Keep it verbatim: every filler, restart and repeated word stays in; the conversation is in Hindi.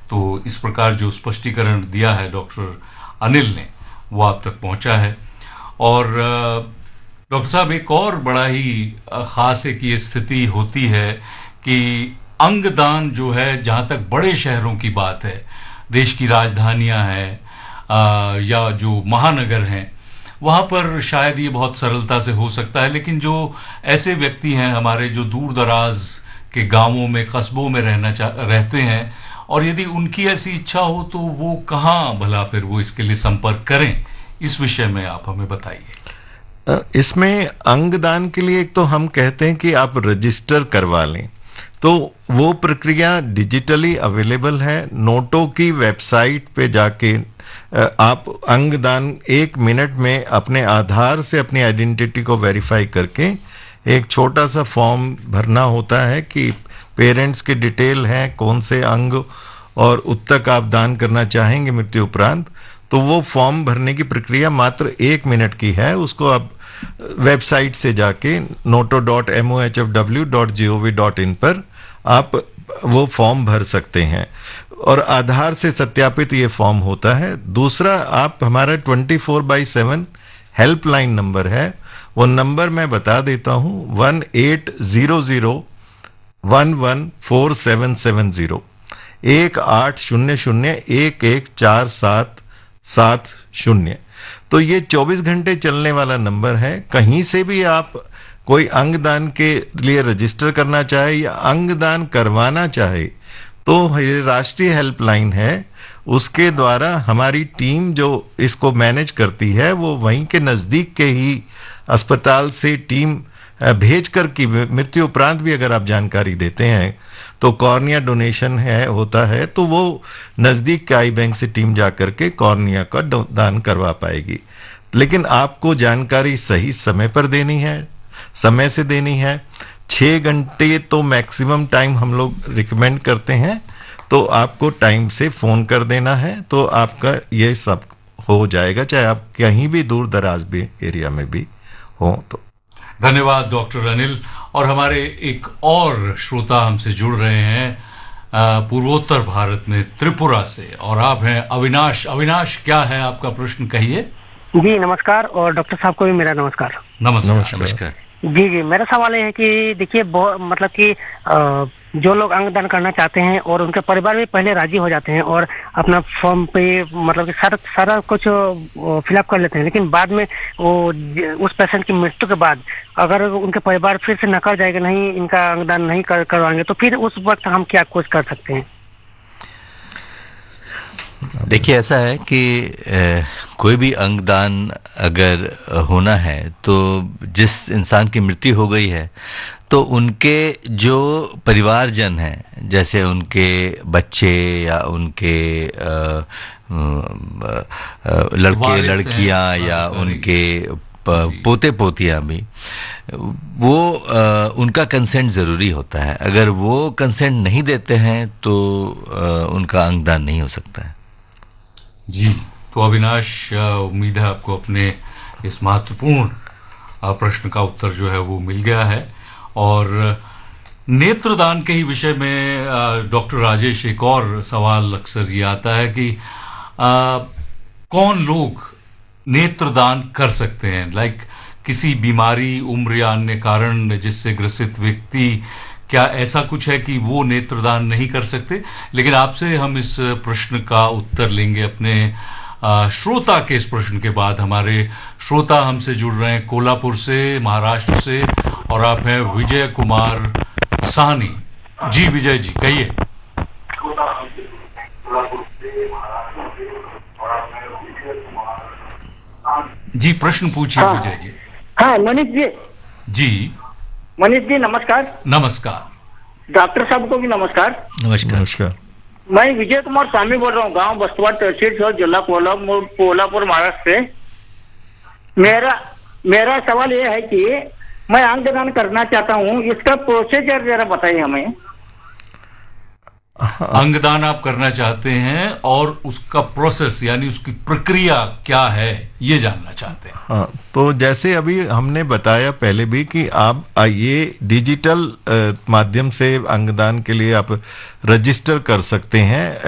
तो इस प्रकार जो स्पष्टीकरण दिया है डॉक्टर अनिल ने वो आप तक पहुंचा है। और डॉक्टर साहब, एक और बड़ा ही खास एक ये स्थिति होती है कि अंगदान जो है, जहां तक बड़े शहरों की बात है, देश की राजधानियां हैं या जो महानगर हैं, वहां पर शायद ये बहुत सरलता से हो सकता है, लेकिन जो ऐसे व्यक्ति हैं हमारे जो दूर दराज के गांवों में, कस्बों में रहना रहते हैं, और यदि उनकी ऐसी इच्छा हो तो वो कहाँ भला फिर वो इसके लिए संपर्क करें, इस विषय में आप हमें बताइए। इसमें अंगदान के लिए एक तो हम कहते हैं कि आप रजिस्टर करवा लें, तो वो प्रक्रिया डिजिटली अवेलेबल है। नोटो की वेबसाइट पे जाके आप अंगदान एक मिनट में अपने आधार से अपनी आइडेंटिटी को वेरीफाई करके एक छोटा सा फॉर्म भरना होता है कि पेरेंट्स के डिटेल हैं, कौन से अंग और उत्तक आप दान करना चाहेंगे मृत्यु उपरांत, तो वो फॉर्म भरने की प्रक्रिया मात्र एक मिनट की है। उसको आप वेबसाइट से जाके Noto dot M O H F W dot G O V dot in पर आप वो फॉर्म भर सकते हैं और आधार से सत्यापित ये फॉर्म होता है। दूसरा, आप हमारा twenty four by seven helpline number है, वो नंबर मैं बता देता हूँ, one eight zero zero one one four seven seven zero, एक आठ शून्य शून्य एक एक चार सात सात शून्य। तो ये चौबीस घंटे चलने वाला नंबर है। कहीं से भी आप कोई अंगदान के लिए रजिस्टर करना चाहे या अंगदान करवाना चाहे तो ये राष्ट्रीय हेल्पलाइन है, उसके द्वारा हमारी टीम जो इसको मैनेज करती है वो वहीं के नज़दीक के ही अस्पताल से टीम भेज कर की मृत्यु उपरांत भी अगर आप जानकारी देते हैं तो कॉर्निया डोनेशन है होता है, तो वो नज़दीक के आई बैंक से टीम जा कर के कॉर्निया का दान करवा पाएगी। लेकिन आपको जानकारी सही समय पर देनी है, समय से देनी है। छः घंटे तो मैक्सिमम टाइम हम लोग रिकमेंड करते हैं, तो आपको टाइम से फ़ोन कर देना है तो आपका ये सब हो जाएगा, चाहे आप कहीं भी दूर दराज भी एरिया में भी हो। तो धन्यवाद डॉक्टर अनिल। और हमारे एक और श्रोता हमसे जुड़ रहे हैं पूर्वोत्तर भारत में त्रिपुरा से, और आप हैं अविनाश। अविनाश, क्या है आपका प्रश्न, कहिए। जी नमस्कार, और डॉक्टर साहब को भी मेरा नमस्कार। नमस्कार। नमस्कार। जी जी मेरा सवाल ये है कि देखिए, मतलब कि जो लोग अंगदान करना चाहते हैं और उनके परिवार भी पहले राजी हो जाते हैं और अपना फॉर्म पे मतलब कि सारा सारा कुछ फिलअप कर लेते हैं, लेकिन बाद में वो उस पेशेंट की मृत्यु के बाद अगर उनके परिवार फिर से नकार जाएगा, नहीं इनका अंगदान नहीं कर, करवाएंगे, तो फिर उस वक्त हम क्या कुछ कर सकते हैं? देखिए, ऐसा है कि ए, कोई भी अंगदान अगर होना है तो जिस इंसान की मृत्यु हो गई है तो उनके जो परिवारजन हैं, जैसे उनके बच्चे या उनके आ, आ, लड़के लड़कियां या उनके पोते पोतियां भी, वो आ, उनका कंसेंट ज़रूरी होता है। अगर वो कंसेंट नहीं देते हैं तो आ, उनका अंगदान नहीं हो सकता है। जी, तो अविनाश, उम्मीद है आपको अपने इस महत्वपूर्ण प्रश्न का उत्तर जो है वो मिल गया है। और नेत्रदान के ही विषय में डॉक्टर राजेश, एक और सवाल अक्सर ये आता है कि आ, कौन लोग नेत्रदान कर सकते हैं, लाइक किसी बीमारी, उम्र या अन्य कारण जिससे ग्रसित व्यक्ति, क्या ऐसा कुछ है कि वो नेत्रदान नहीं कर सकते? लेकिन आपसे हम इस प्रश्न का उत्तर लेंगे अपने श्रोता के इस प्रश्न के बाद। हमारे श्रोता हमसे जुड़ रहे हैं कोल्हापुर से, महाराष्ट्र से, और आप हैं विजय कुमार साहनी। जी विजय जी, कहिए। जी प्रश्न पूछिए। हाँ, विजय जी। हाँ मनीष जी। जी मनीष जी नमस्कार। नमस्कार। डॉक्टर साहब को भी नमस्कार। नमस्कार। नमस्कार। मैं विजय कुमार स्वामी बोल रहा हूँ, गांव बस्तवाड़ तहसील से, जिला कोल्हापुर कोल्हापुर महाराष्ट्र से। मेरा मेरा सवाल ये है कि मैं अंगदान करना चाहता हूँ, इसका प्रोसीजर जरा बताइए हमें। अंगदान आप करना चाहते हैं और उसका प्रोसेस यानी उसकी प्रक्रिया क्या है ये जानना चाहते हैं। हाँ, तो जैसे अभी हमने बताया पहले भी कि आप ये डिजिटल माध्यम से अंगदान के लिए आप रजिस्टर कर सकते हैं।